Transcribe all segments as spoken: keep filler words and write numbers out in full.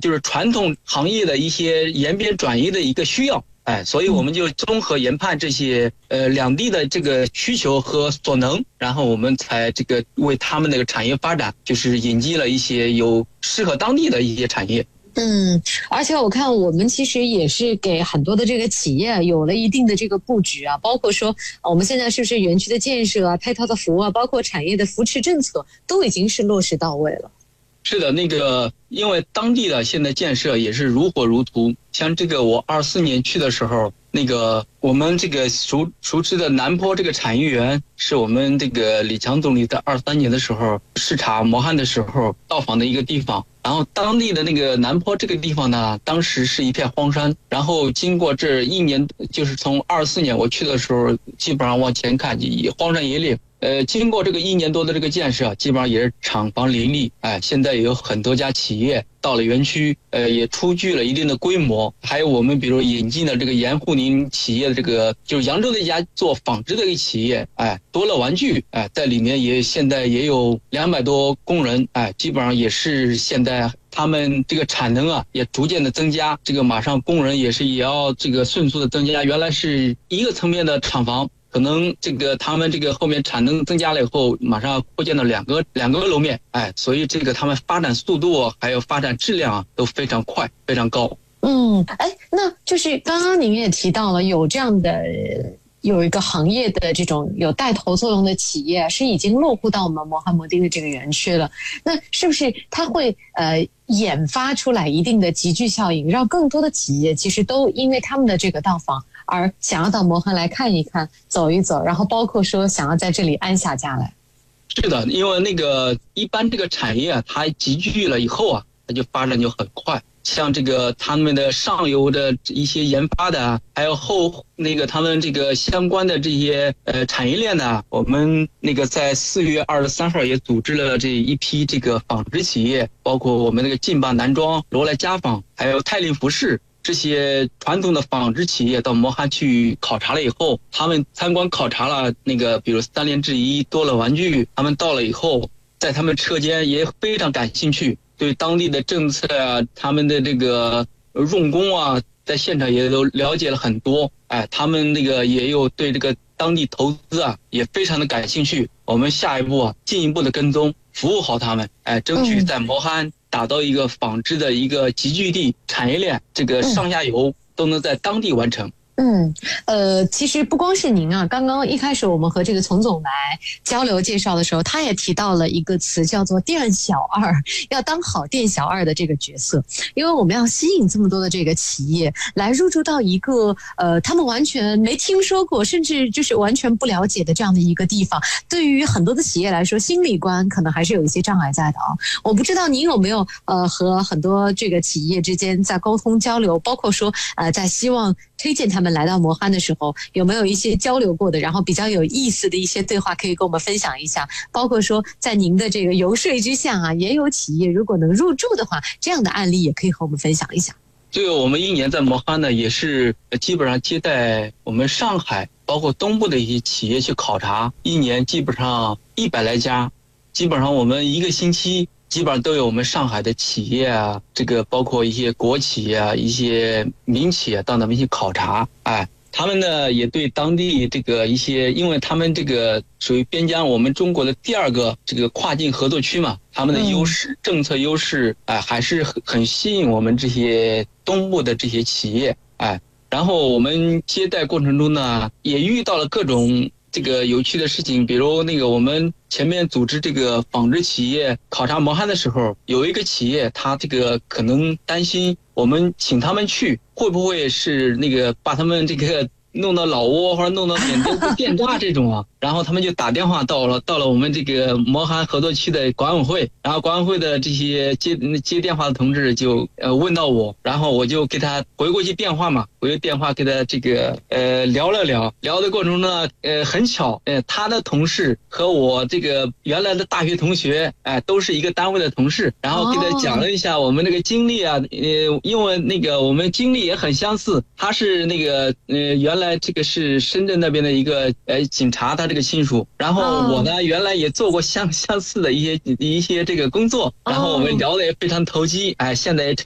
就是传统行业的一些延边转移的一个需要。哎，所以我们就综合研判这些呃两地的这个需求和所能，然后我们才这个为他们那个产业发展，就是引进了一些有适合当地的一些产业。 嗯，而且我看我们其实也是给很多的这个企业有了一定的这个布局啊，包括说我们现在是不是园区的建设啊、配套的服务啊，包括产业的扶持政策都已经是落实到位了。 是的，那个因为当地的现在建设也是如火如荼，像这个我二四年去的时候，那个我们这个熟熟知的南坡这个产业园，是我们这个李强总理在二三年的时候视察磨汉的时候到访的一个地方。然后当地的那个南坡这个地方呢，当时是一片荒山，然后经过这一年，就是从二四年我去的时候，基本上往前看荒山野岭。呃，经过这个一年多的这个建设，基本上也是厂房林立，哎，现在也有很多家企业到了园区，呃，也出具了一定的规模。还有我们比如引进了这个盐沪宁企业的这个，就是扬州的一家做纺织的一个企业，哎，多乐玩具，哎，在里面也现在也有两百多工人，哎，基本上也是现在他们这个产能啊也逐渐的增加，这个马上工人也是也要这个迅速的增加。原来是一个层面的厂房。可能这个他们这个后面产能增加了以后，马上扩建到两个两个楼面，哎，所以这个他们发展速度还有发展质量都非常快，非常高。 嗯，哎，那就是刚刚您也提到了有这样的有一个行业的这种有带头作用的企业是已经落户到我们磨汉磨砺的这个园区了，那是不是它会呃研发出来一定的集聚效应，让更多的企业其实都因为他们的这个到访而想要到磨汉来看一看、走一走，然后包括说想要在这里安下家来？ 是的，因为那个一般这个产业啊，它集聚了以后啊，它就发展就很快。像这个他们的上游的一些研发的，还有后那个他们这个相关的这些呃产业链呢，我们那个在四月二十三号也组织了这一批这个纺织企业，包括我们那个劲霸男装、罗莱家纺，还有泰林服饰。这些传统的纺织企业到磨汉去考察了以后，他们参观考察了那个比如三联制衣、多乐玩具，他们到了以后，在他们车间也非常感兴趣，对当地的政策啊，他们的这个用工啊，在现场也都了解了很多。哎，他们那个也有对这个当地投资啊也非常的感兴趣。我们下一步啊进一步的跟踪，服务好他们，哎，争取在磨汉打造一个纺织的一个集聚地，产业链这个上下游都能在当地完成。 嗯，呃，其实不光是您啊，刚刚一开始我们和这个丛总来交流介绍的时候，他也提到了一个词叫做店小二，要当好店小二的这个角色，因为我们要吸引这么多的这个企业来入驻到一个呃他们完全没听说过，甚至就是完全不了解的这样的一个地方，对于很多的企业来说，心理关可能还是有一些障碍在的啊。我不知道您有没有呃和很多这个企业之间在沟通交流，包括说呃在希望推荐他们来到磨汉的时候，有没有一些交流过的，然后比较有意思的一些对话可以跟我们分享一下？包括说在您的这个游说之下啊，也有企业如果能入驻的话，这样的案例也可以和我们分享一下。 这个我们一年在磨汉呢，也是基本上接待我们上海包括东部的一些企业去考察，一年基本上一百来家，基本上我们一个星期基本上都有我们上海的企业啊，这个包括一些国企啊、一些民企啊，到那边去考察。哎，他们呢也对当地这个一些，因为他们这个属于边疆，我们中国的第二个这个跨境合作区嘛，他们的优势、嗯、政策优势，哎，还是很很吸引我们这些东部的这些企业。哎，然后我们接待过程中呢，也遇到了各种这个有趣的事情，比如那个我们前面组织这个纺织企业考察磨汉的时候，有一个企业他这个可能担心我们请他们去会不会是那个把他们这个弄到老挝或者弄到缅甸做电诈这种啊，然后他们就打电话到了到了我们这个磨汉合作区的管委会，然后管委会的这些接接电话的同志就呃问到我，然后我就给他回过去电话嘛，回电话给他这个呃聊了聊，聊的过程中呢，呃很巧，呃他的同事和我这个原来的大学同学，哎、呃、都是一个单位的同事，然后给他讲了一下我们那个经历啊，呃因为那个我们经历也很相似，他是那个呃原来这个是深圳那边的一个呃警察，他这个亲属，然后我呢、oh. 原来也做过相相似的一些一些这个工作，然后我们聊得也非常投机，哎，现在也成了一个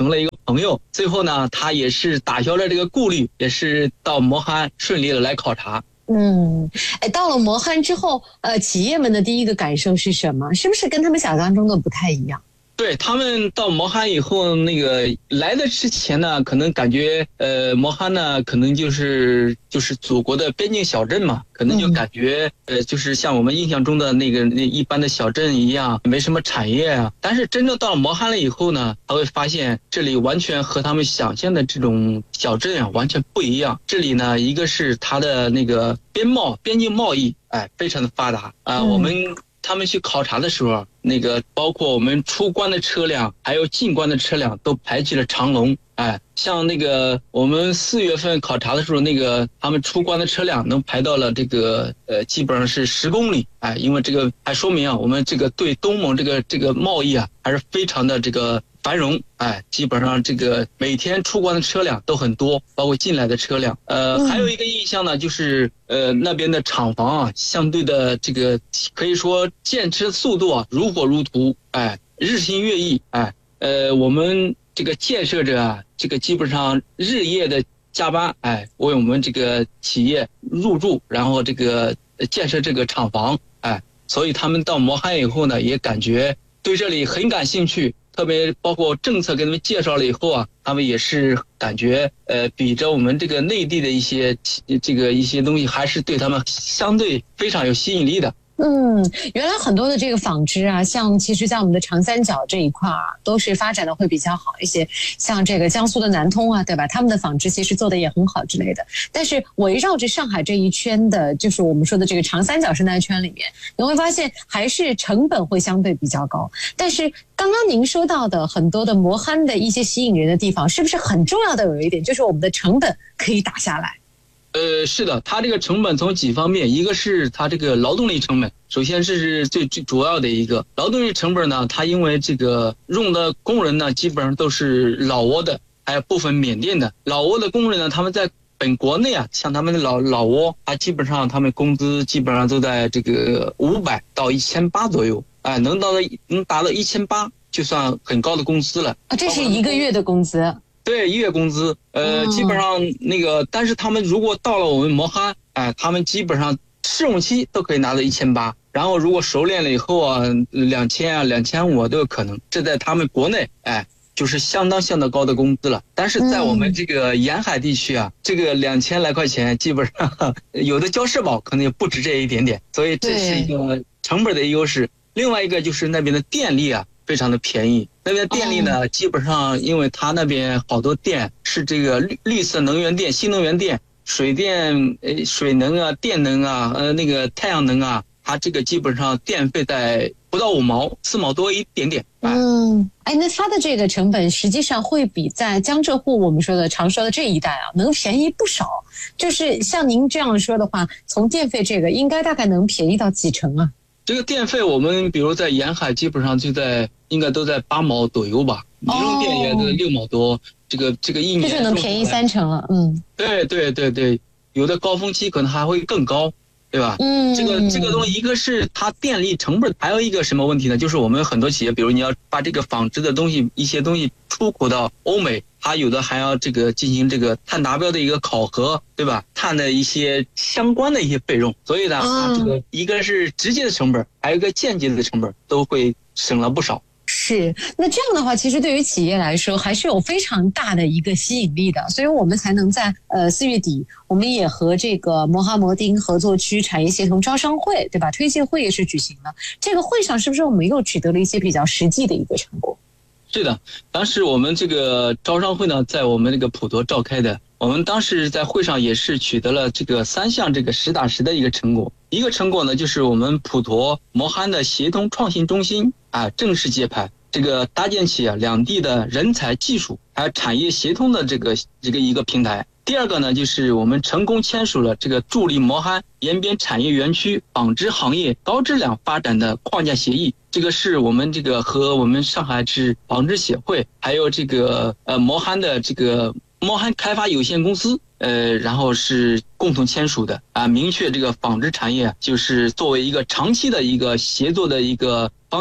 朋友。最后呢，他也是打消了这个顾虑，也是到摩憨顺利的来考察。 嗯，哎，到了摩憨之后，呃，企业们的第一个感受是什么？是不是跟他们想象中的不太一样？ 对，他们到摩憨以后，那个来的之前呢，可能感觉呃摩憨呢，可能就是就是祖国的边境小镇嘛，可能就感觉、嗯、呃就是像我们印象中的那个那一般的小镇一样，没什么产业啊。但是真正到了摩憨了以后呢，他会发现这里完全和他们想象的这种小镇啊完全不一样。这里呢，一个是它的那个边贸边境贸易，哎，非常的发达啊、呃嗯。我们他们去考察的时候，那个包括我们出关的车辆还有进关的车辆都排起了长龙。哎，像那个我们四月份考察的时候，那个他们出关的车辆能排到了这个呃基本上是十公里。哎，因为这个还说明啊，我们这个对东盟这个这个贸易啊还是非常的这个繁荣。哎，基本上这个每天出关的车辆都很多，包括进来的车辆。呃，嗯、还有一个印象呢，就是呃那边的厂房啊，相对的这个可以说建设速度啊如火如荼。哎，日新月异。哎，呃我们这个建设者啊，这个基本上日夜的加班，哎，为我们这个企业入驻，然后这个建设这个厂房。哎，所以他们到摩憨以后呢，也感觉对这里很感兴趣。特别包括政策给他们介绍了以后啊，他们也是感觉呃，比着我们这个内地的一些这个一些东西，还是对他们相对非常有吸引力的。 嗯，原来很多的这个纺织啊，像其实像我们的长三角这一块啊，都是发展的会比较好一些。像这个江苏的南通啊，对吧？他们的纺织其实做的也很好之类的。但是围绕着上海这一圈的，就是我们说的这个长三角生态圈里面，你会发现还是成本会相对比较高。但是刚刚您说到的很多的摩憨的一些吸引人的地方，是不是很重要的有一点，就是我们的成本可以打下来？ 呃，是的，它这个成本从几方面，一个是它这个劳动力成本，首先这是最最主要的一个劳动力成本呢，它因为这个用的工人呢，基本上都是老挝的，还有部分缅甸的。老挝的工人呢，他们在本国内啊，像他们的老老挝，他基本上他们工资基本上都在这个五百到一千八左右，哎、呃，能到的能达到一千八，就算很高的工资了啊，这是一个月的工资。 对，月工资，呃，基本上那个，但是他们如果到了我们摩憨，哎、呃，他们基本上试用期都可以拿到一千八，然后如果熟练了以后啊，两千啊、两千五都有可能。这在他们国内，哎，就是相当相当高的工资了。但是在我们这个沿海地区啊，嗯、这个两千来块钱，基本上有的交社保可能也不止这一点点，所以这是一个成本的优势。另外一个就是那边的电力啊，非常的便宜。那边电力呢，基本上因为它那边好多电是这个绿绿色能源电、新能源电、水电、呃水能啊、电能啊、呃那个太阳能啊，它这个基本上电费在不到五毛，四毛多一点点。 嗯，哎，那它的这个成本实际上会比在江浙沪我们说的常说的这一带啊，能便宜不少。就是像您这样说的话，从电费这个应该大概能便宜到几成啊？ 这个电费我们比如在沿海基本上就在应该都在八毛左右吧，民用电也在六毛多，哦、这个这个一年这就能便宜三成了。嗯， 对对对对，有的高峰期可能还会更高，对吧？ 嗯， 这个这个东西一个是它电力成本，还有一个什么问题呢？就是我们很多企业，比如你要把这个纺织的东西一些东西出口到欧美，它有的还要这个进行这个碳达标的一个考核，对吧？碳的一些相关的一些费用，所以呢，它这个一个是直接的成本，还有一个间接的成本，都会省了不少。 是，那这样的话，其实对于企业来说还是有非常大的一个吸引力的，所以我们才能在呃四月底，我们也和这个摩哈摩丁合作区产业协同招商会，对吧？推介会也是举行了，这个会上是不是我们又取得了一些比较实际的一个成果？ 是的，当时我们这个招商会呢，在我们这个普陀召开的，我们当时在会上也是取得了这个三项这个实打实的一个成果。一个成果呢，就是我们普陀摩憨的协同创新中心啊正式揭牌，这个搭建起啊两地的人才、技术还有产业协同的这个这个一个平台。第二个呢，就是我们成功签署了这个助力摩憨沿边产业园区纺织行业高质量发展的框架协议。这个是我们这个和我们上海市纺织协会，还有这个呃摩憨的这个摩憨开发有限公司，呃，然后是共同签署的啊，明确这个纺织产业就是作为一个长期的一个协作的一个方向。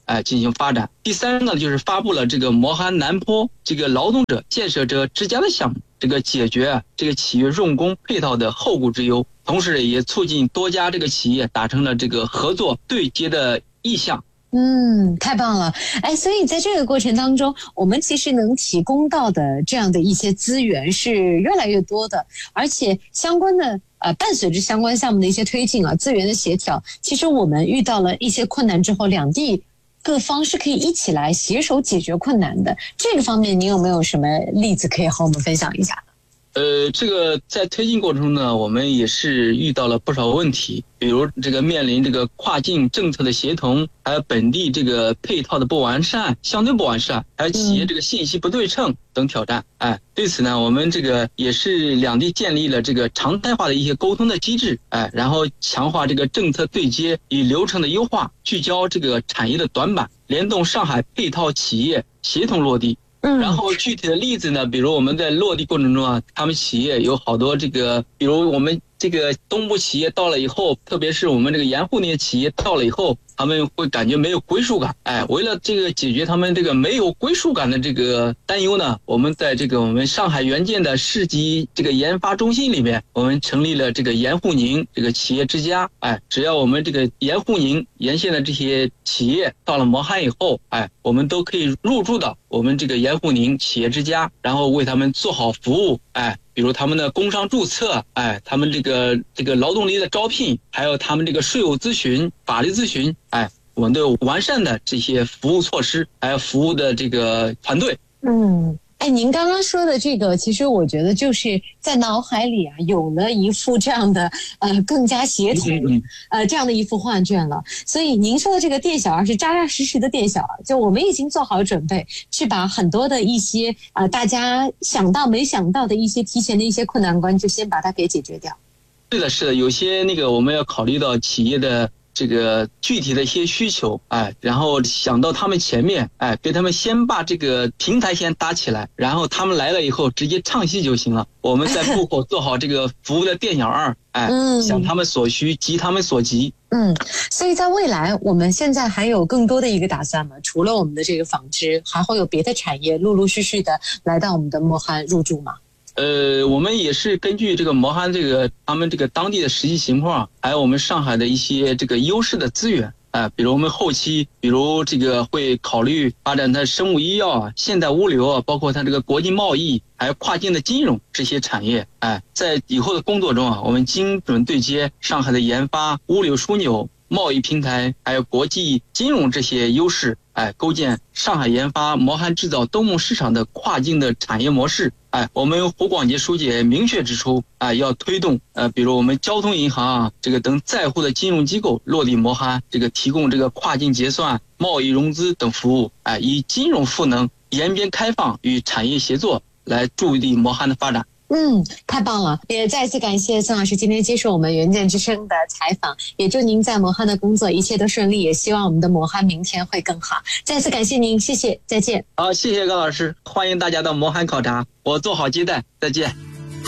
哎进行发展。第三个就是发布了这个磨憨南坡这个劳动者建设者之家的项目，这个解决这个企业用工配套的后顾之忧，同时也促进多家这个企业达成了这个合作对接的意向。 嗯，太棒了！哎，所以在这个过程当中，我们其实能提供到的这样的一些资源是越来越多的，而且相关的呃，伴随着相关项目的一些推进啊，资源的协调，其实我们遇到了一些困难之后，两地各方是可以一起来携手解决困难的。这个方面，您有没有什么例子可以和我们分享一下？ 呃，这个在推进过程中呢，我们也是遇到了不少问题，比如这个面临这个跨境政策的协同，还有本地这个配套的不完善，相对不完善，还有企业这个信息不对称等挑战。哎，对此呢，我们这个也是两地建立了这个常态化的一些沟通的机制，哎，然后强化这个政策对接与流程的优化，聚焦这个产业的短板，联动上海配套企业协同落地。然后具体的例子呢，比如我们在落地过程中啊，他们企业有好多这个，比如我们这个东部企业到了以后，特别是我们这个盐户那些企业到了以后，他们会感觉没有归属感。哎，为了这个解决他们这个没有归属感的这个担忧呢，我们在这个我们上海原建的市级这个研发中心里面，我们成立了这个盐户宁这个企业之家。哎，只要我们这个盐户宁沿线的这些企业到了磨憨以后，哎，我们都可以入驻到我们这个盐户宁企业之家，然后为他们做好服务。哎，比如他们的工商注册，哎，他们这个这个劳动力的招聘，还有他们这个税务咨询、法律咨询，哎，我们都有完善的这些服务措施，还有服务的这个团队。 嗯。哎，您刚刚说的这个，其实我觉得就是在脑海里啊，有了一幅这样的呃更加协同呃这样的一幅画卷了。所以您说的这个店小二是扎扎实实的店小二，就我们已经做好准备，去把很多的一些啊、呃、大家想到没想到的一些提前的一些困难关，就先把它给解决掉。 是的，是的，有些那个我们要考虑到企业的这个具体的一些需求，哎，然后想到他们前面，哎，给他们先把这个平台先搭起来，然后他们来了以后直接唱戏就行了。我们在幕后做好这个服务的店小二，哎，嗯、想他们所需，急他们所急。 嗯，所以在未来，我们现在还有更多的一个打算吗？除了我们的这个纺织，还会有别的产业陆陆续续的来到我们的磨憨入驻吗？ 呃，我们也是根据这个磨憨这个他们这个当地的实际情况，还有我们上海的一些这个优势的资源，啊、呃，比如我们后期，比如这个会考虑发展它生物医药啊、现代物流啊，包括它这个国际贸易，还有跨境的金融这些产业，哎、呃，在以后的工作中啊，我们精准对接上海的研发、物流枢纽、贸易平台，还有国际金融这些优势，哎，构建上海研发、磨憨制造东盟市场的跨境的产业模式。哎，我们胡广杰书记也明确指出，哎，要推动呃，比如我们交通银行啊，这个等在沪的金融机构落地磨憨，这个提供这个跨境结算、贸易融资等服务，哎，以金融赋能、延边开放与产业协作来助力磨憨的发展。 嗯，太棒了！也再次感谢孙老师今天接受我们原件之声的采访，也祝您在磨憨的工作一切都顺利，也希望我们的磨憨明天会更好。再次感谢您，谢谢，再见。 好，谢谢高老师，欢迎大家到磨憨考察，我做好接待，再见。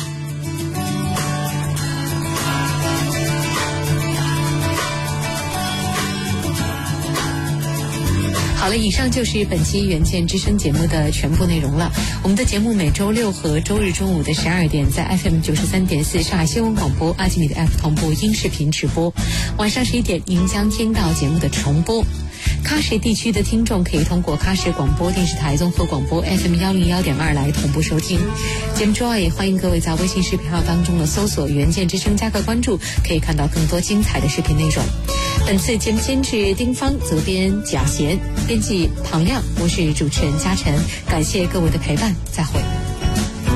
好了，以上就是本期原件之声节目的全部内容了。我们的节目每周六和周日中午的十二点在 F M 九十三点四上海新闻广播阿基米的 F 同步音视频直播，晚上十一点您将听到节目的重播。喀什地区的听众可以通过喀什广播电视台综合广播 F M 一零一点二来同步收听节目。之外，也欢迎各位在微信视频号当中的搜索原件之声加个关注，可以看到更多精彩的视频内容。本次节目监制丁芳，责编贾贤，编辑庞亮，我是主持人嘉晨，感谢各位的陪伴，再会。